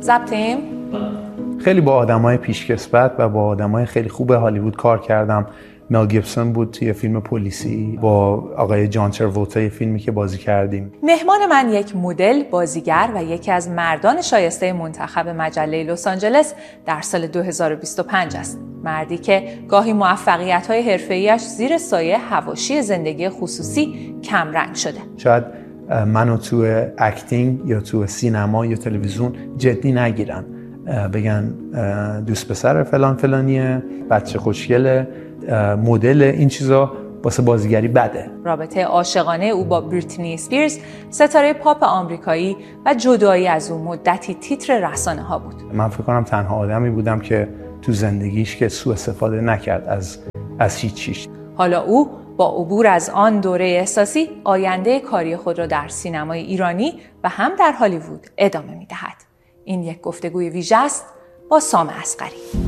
ضبطیم؟ خیلی با آدمای پیشکسوت و با آدمای خیلی خوب هالیوود کار کردم. مل گیبسون بود توی فیلم پلیسی، با آقای جان تراولتا فیلمی که بازی کردیم. مهمان من یک مدل، بازیگر و یکی از مردان شایسته منتخب مجله لس آنجلس در سال 2025 است. مردی که گاهی موفقیت‌های حرفه‌ایش زیر سایه حواشی زندگی خصوصی کمرنگ شده. شاید منو تو اکتینگ یا تو سینما یا تلویزیون جدی نگیرن، بگن دوست پسر فلان فلانیه، بچه خوشگله، مدل، این چیزا واسه بازیگری بده. رابطه عاشقانه او با بریتنی اسپیرز، ستاره پاپ آمریکایی، و جدایی از او مدتی تیتر رسانه‌ها بود. من فکر کنم تنها آدمی بودم که تو زندگیش که سوء استفاده نکرد از هیچ چیز. حالا او با عبور از آن دوره احساسی، آینده کاری خود را در سینمای ایرانی و هم در هالیوود ادامه می‌دهد. این یک گفتگوی ویژه است با سام اصغری.